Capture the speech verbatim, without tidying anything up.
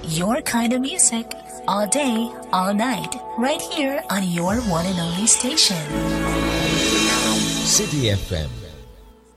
Your kind of music, all day, all night, right here on your one and only station. City F M